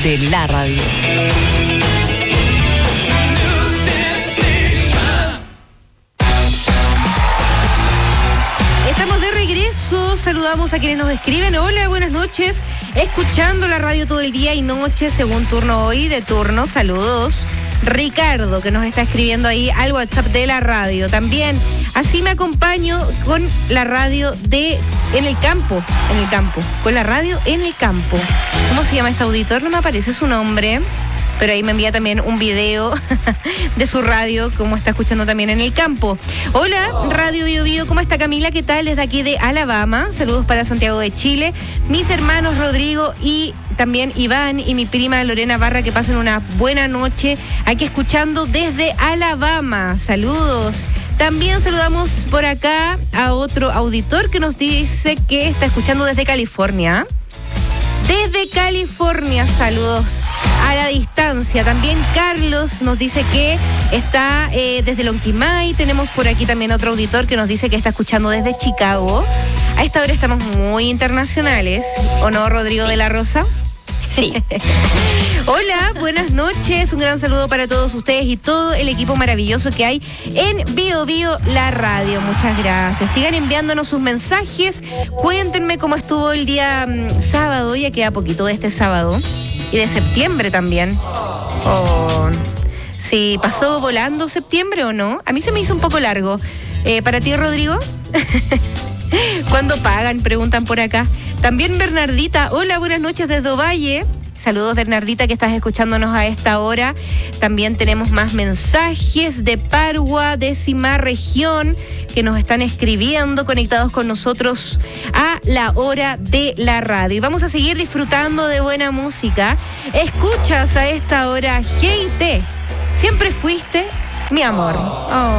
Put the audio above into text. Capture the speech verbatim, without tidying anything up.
de la radio. Estamos de regreso, saludamos a quienes nos escriben. Hola, buenas noches. Escuchando la radio todo el día y noche, según turno hoy de turno. Saludos. Ricardo, que nos está escribiendo ahí al WhatsApp de la radio. También, así me acompaño con la radio de en el campo, en el campo, con la radio en el campo. ¿Cómo se llama este auditor? No me aparece su nombre, pero ahí me envía también un video de su radio, como está escuchando también en el campo. Hola, Radio Bio Bio, ¿cómo está Camila? ¿Qué tal? Desde aquí de Alabama. Saludos para Santiago de Chile. Mis hermanos Rodrigo y también Iván y mi prima Lorena Barra, que pasen una buena noche aquí escuchando desde Alabama. Saludos. También saludamos por acá a otro auditor que nos dice que está escuchando desde California. Desde California, saludos a la distancia. También Carlos nos dice que está eh, desde Lonquimay. Tenemos por aquí también otro auditor que nos dice que está escuchando desde Chicago. A esta hora estamos muy internacionales, ¿o no, Rodrigo de la Rosa? Sí. Hola, buenas noches. Un gran saludo para todos ustedes y todo el equipo maravilloso que hay en Bio Bio la radio. Muchas gracias. Sigan enviándonos sus mensajes. Cuéntenme cómo estuvo el día um, sábado. Ya queda poquito de este sábado. Y de septiembre también. Oh, sí, ¿pasó volando septiembre o no? A mí se me hizo un poco largo. Eh, ¿Para ti, Rodrigo? ¿Cuándo pagan? Preguntan por acá. También Bernardita, hola, buenas noches desde Ovalle. Saludos, Bernardita, que estás escuchándonos a esta hora. También tenemos más mensajes de Parua, décima región, que nos están escribiendo, conectados con nosotros a la hora de la radio. Y vamos a seguir disfrutando de buena música. Escuchas a esta hora G I T. Siempre fuiste mi amor. Oh.